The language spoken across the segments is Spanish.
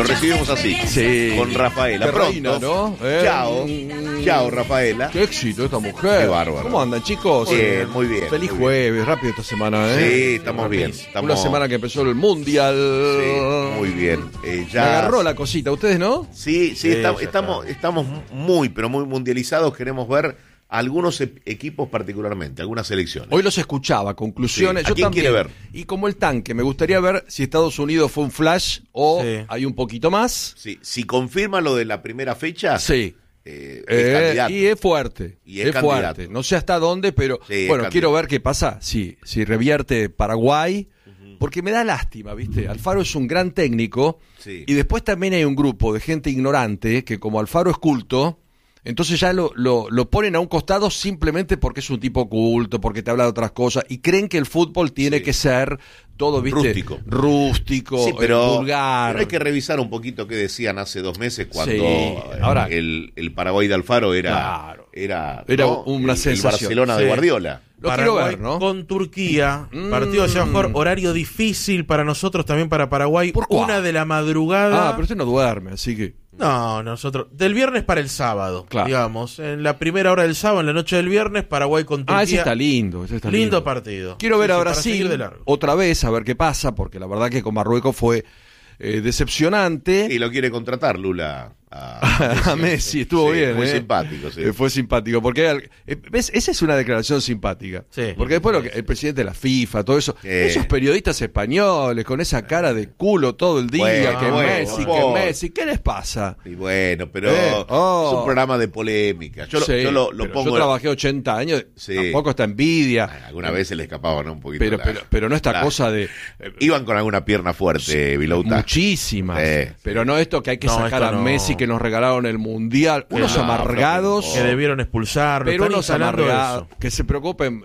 Lo recibimos así, Sí. con Rafaela. Qué Pronto. reina, ¿no? Chao, Rafaela. Qué éxito esta mujer. Qué bárbaro. ¿Cómo andan, chicos? Bien, muy bien. Feliz muy jueves, rápido esta semana, ¿eh? Sí, estamos bien. Estamos... Una semana que empezó el Mundial. Sí, muy bien. Me agarró la cosita, ¿ustedes no? Sí, estamos muy, pero muy mundializados. Queremos ver algunos equipos particularmente, algunas selecciones. Hoy los escuchaba, conclusiones. Sí. ¿A Yo quién también. quiere ver? Y como el tanque, me gustaría ver si Estados Unidos fue un flash o Sí. hay un poquito más. Sí, si confirma lo de la primera fecha, Sí. es candidato. Y es fuerte. Y es candidato. fuerte. No sé hasta dónde, pero Sí, bueno, es quiero candidato. ver qué pasa si revierte Paraguay. Porque me da lástima, ¿viste? Alfaro es un gran técnico. Sí. Y después también hay un grupo de gente ignorante que, como Alfaro es culto, entonces ya lo ponen a un costado simplemente porque es un tipo culto, porque te habla de otras cosas, y creen que el fútbol tiene Sí. que ser todo, ¿viste? Sí, Rústico, pero vulgar. hay que revisar un poquito qué decían hace 2 meses cuando Sí. Ahora, el Paraguay de Alfaro era Era una sensación. el Barcelona de Sí. Guardiola. Lo quiero Paraguay ver, ¿no? con Turquía, partido que se va a jugar, horario difícil para nosotros, también para Paraguay, ¿Por cuál? 1 de la madrugada. Pero usted no duerme, así que... No, nosotros, del viernes para el sábado, Claro. digamos, en la primera hora del sábado, en la noche del viernes, Paraguay con Turquía. ese está lindo. Ese está Lindo partido. Quiero ver Sí, a sí, para seguir Brasil de largo. otra vez, a ver qué pasa, porque la verdad que con Marruecos fue decepcionante. Y lo quiere contratar Lula A Messi, estuvo Sí, bien. muy simpático, sí. Fue simpático, porque ¿ves? Esa es una declaración simpática. Sí. Porque después el presidente de la FIFA, todo eso, Sí. esos periodistas españoles con esa cara de culo todo el día, Bueno, que bueno, Messi, bueno. que Messi, ¿qué les pasa? Y bueno, pero Oh. es un programa de polémica. Yo Sí, lo pero pongo. yo trabajé 80 años, Sí. tampoco esta envidia, Alguna vez se le escapaba, ¿no? Un poquito. pero no esta la- cosa de... Iban con alguna pierna fuerte, Vilouta. Muchísimas, Sí. pero no esto que hay que No, sacar esto a no. Messi que nos regalaron el Mundial, unos no, amargados, pero Que debieron expulsarlo. pero están unos instalando amargados, eso. que se preocupen,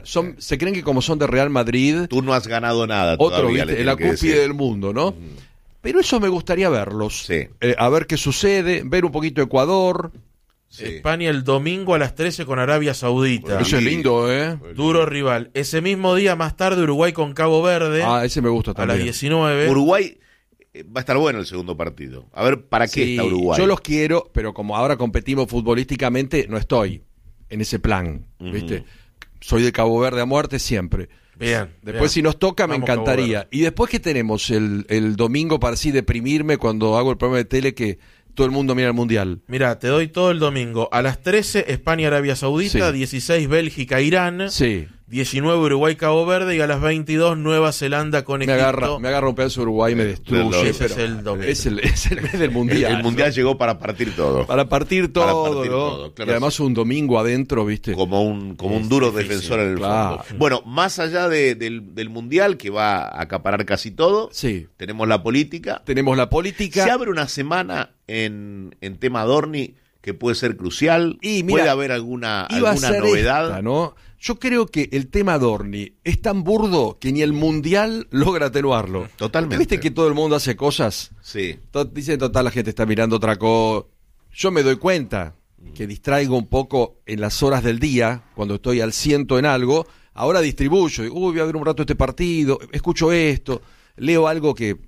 se creen que como son de Real Madrid, Tú no has ganado nada otro, todavía. ¿viste? le La tengo que cúspide decir. del mundo, ¿no? Pero eso me gustaría verlos, Sí. a ver qué sucede, ver un poquito Ecuador, Sí. España el domingo a las 13 con Arabia Saudita. eso es lindo, ¿eh? Duro rival. Ese mismo día, más tarde, Uruguay con Cabo Verde. Ese me gusta a también. las 19. Uruguay va a estar bueno el segundo partido. A ver, ¿para qué Sí, está Uruguay? yo los quiero, pero como ahora competimos futbolísticamente, no estoy en ese plan, ¿viste? Soy de Cabo Verde a muerte siempre. Bien. Después, si nos toca, me Vamos, Cabo encantaría. Verde. Y después que tenemos el domingo para así deprimirme cuando hago el programa de tele que todo el mundo mira el Mundial. Mira, te doy todo el domingo. A las 13, España-Arabia Saudita. Sí. 16, Bélgica-Irán. Sí, 19, Uruguay-Cabo Verde. Y a las 22, Nueva Zelanda con me Egipto. agarra un pedazo de Uruguay y me destruye. Ese es pero el domingo. es el mes del Mundial. El Mundial llegó para partir todo. Para partir todo, partir ¿no? todo, claro. Y además un domingo adentro, ¿viste? Como un duro difícil, defensor en el claro. fondo. Bueno, más allá del Mundial, que va a acaparar casi todo, Sí. tenemos la política. Tenemos la política. Se abre una semana en tema Adorni que puede ser crucial. Y mira, puede haber alguna Iba a ser novedad. esta, ¿no? Yo creo que el tema Dorni es tan burdo que ni el Mundial logra atenuarlo. Totalmente. ¿Viste que todo el mundo hace cosas? Sí. Dicen, total, la gente está mirando otra cosa. Yo me doy cuenta que distraigo un poco en las horas del día, cuando estoy al ciento en algo. Ahora distribuyo. Digo, voy a ver un rato este partido, escucho esto, leo algo que...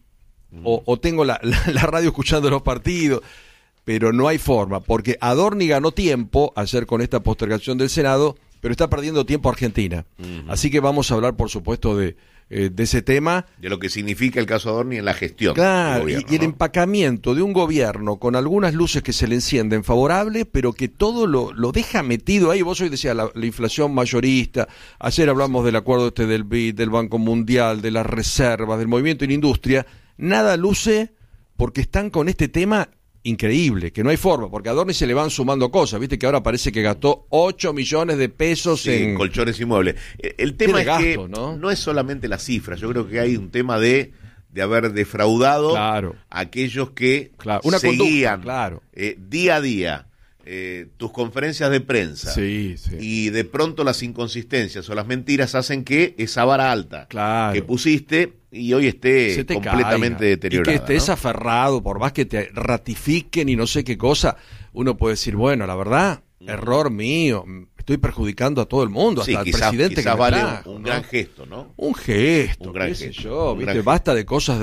O tengo la radio escuchando los partidos. Pero no hay forma, porque Adorni ganó tiempo ayer con esta postergación del Senado, pero está perdiendo tiempo Argentina. Así que vamos a hablar, por supuesto, de ese tema. De lo que significa el caso Adorni en la gestión. Claro, del gobierno, y el ¿no? empacamiento de un gobierno con algunas luces que se le encienden favorables, pero que todo lo deja metido ahí. Vos hoy decías la inflación mayorista, ayer hablamos del acuerdo del BID, del Banco Mundial, de las reservas, del movimiento en industria. Nada luce porque están con este tema increíble, que no hay forma, porque a Adorni se le van sumando cosas, viste que ahora parece que gastó 8 millones de pesos Sí, en colchones inmuebles. El tema es Tiene que gasto, ¿no? es solamente la cifra. Yo creo que hay un tema de haber defraudado Claro. a aquellos que Claro, una seguían conducta, claro. Día a día tus conferencias de prensa. Sí. Y de pronto las inconsistencias o las mentiras hacen que esa vara alta Claro. que pusiste y hoy esté se te completamente caiga. deteriorada. Y que estés ¿no? aferrado, por más que te ratifiquen y no sé qué cosa, uno puede decir, bueno, la verdad, error mío, estoy perjudicando a todo el mundo, hasta Sí, al quizás presidente que me vale trajo, un ¿no? gran gesto, ¿no? Un gesto, Un gran qué sé gesto, yo, un ¿viste? gran Basta de cosas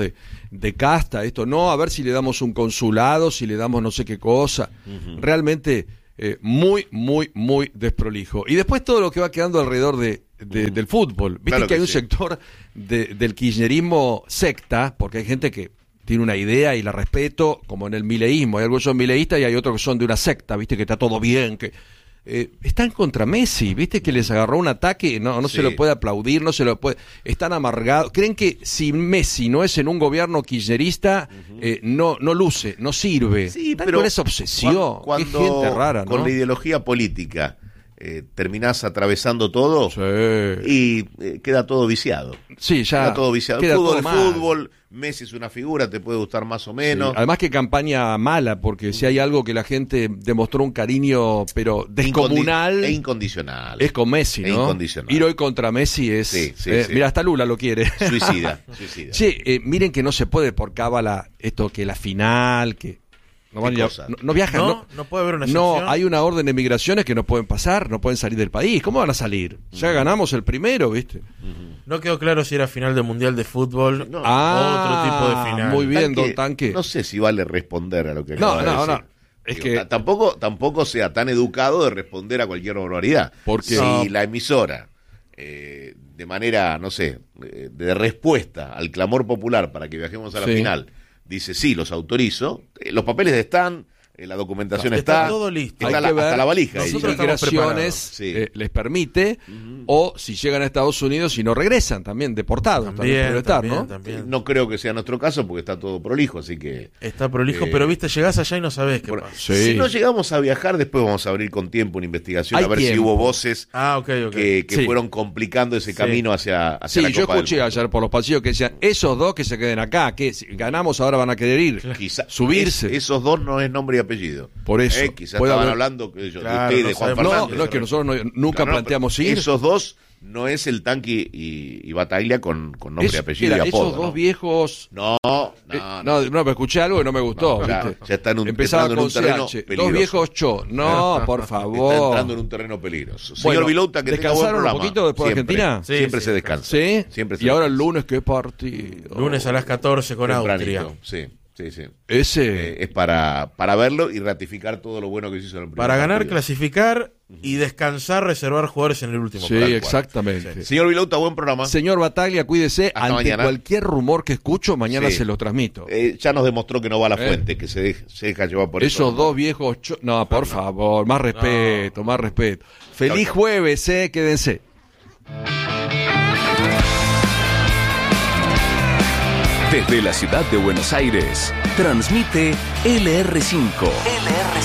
de casta, esto no, a ver si le damos un consulado, si le damos no sé qué cosa. Realmente muy, muy, muy desprolijo. Y después todo lo que va quedando alrededor del fútbol. Viste Claro que hay que un sí. sector del kirchnerismo secta, porque hay gente que tiene una idea y la respeto, como en el mileísmo. Hay algunos que son mileístas y hay otros que son de una secta, viste que está todo bien, que están contra Messi, viste que les agarró un ataque, no Sí. se lo puede aplaudir, no se lo puede, están amargados, creen que si Messi no es en un gobierno kirchnerista, no luce, no sirve. Sí, Están pero con esa obsesión, cuando qué gente rara, ¿no? con la ideología política terminás atravesando todo Sí. y queda todo viciado. Sí, ya Queda todo viciado. queda Fútbol todo es mal. fútbol, Messi es una figura, te puede gustar más o Sí. menos. Además que campaña mala, porque si hay algo que la gente demostró un cariño, pero descomunal, E incondicional. es con Messi, E ¿no? incondicional. Ir hoy contra Messi es... Sí, sí. Mira, hasta Lula lo quiere. Suicida. Che, miren que no se puede por cábala esto que la final, que no, van ¿Qué a- cosa? no viajan, No puede haber una no, excepción. hay una orden de migraciones que no pueden pasar, no pueden salir del país. ¿Cómo van a salir? Ya ganamos el primero, ¿viste? No quedó claro si era final de Mundial de Fútbol No. o otro tipo de final. muy bien, don Tanque. No sé si vale responder a lo que No, acaba de no, decir. no. Es Digo, que- tampoco sea tan educado de responder a cualquier barbaridad. Porque- si No. la emisora, de manera, no sé, de respuesta al clamor popular para que viajemos a la Sí. final, dice sí, los autorizo, los papeles están, la documentación Está está, todo listo. está Hay que ver hasta la valija. si Nosotros ahí. estamos migraciones preparados. Sí. les permite, o si llegan a Estados Unidos y no regresan, también deportados. También puede estar, ¿no? también. No creo que sea nuestro caso porque está todo prolijo, así que... Está prolijo, pero viste, llegás allá y no sabés qué Bueno, pasa. Sí. Si no llegamos a viajar, después vamos a abrir con tiempo una investigación Hay a ver si tiempo. hubo voces Ah, ok. que Sí. fueron complicando ese Sí. camino hacia Sí, la yo Copa del escuché Mundo. ayer por los pasillos que decían, esos dos que se queden acá, que si ganamos ahora van a querer ir, subirse. Esos dos no es nombre y apellido. Por eso. Quizás Puede estaban haber- hablando que yo, Claro, de usted, no de Juan sabemos. Fernández. No, es que nosotros nunca Claro, no, planteamos pero ir. Esos dos no es el Tanque y Bataglia con nombre y apellido Mira, y apodo. esos dos ¿no? viejos... No, no, pero escuché algo y no me gustó. No, ya- ¿viste? ya está Empezaba entrando en con un terreno CH. peligroso. Dos viejos cho. No, por Está favor. entrando en un terreno peligroso. Bueno, Señor Vilouta, que tenga buen ¿descansaron un programa. poquito después de Siempre, Argentina? Sí, siempre sí, se descansa. ¿Sí? Siempre se Y ahora el descansa. lunes, ¿qué partido? Lunes a las 14 con Tempranito. Austria. Sí. Ese... Es para verlo y ratificar todo lo bueno que se hizo en el primer Para ganar, partido. clasificar y descansar, reservar jugadores en el último Sí, partido. exactamente. Señor Vilouta, buen programa. Señor Bataglia, cuídese. Hasta Ante mañana. cualquier rumor que escucho, mañana Sí. se lo transmito. Ya nos demostró que no va a la fuente, que se deja llevar por eso. Esos dos viejos... No, por favor, más respeto, más respeto. Feliz chau. jueves, quédense. Desde la ciudad de Buenos Aires, transmite LR5.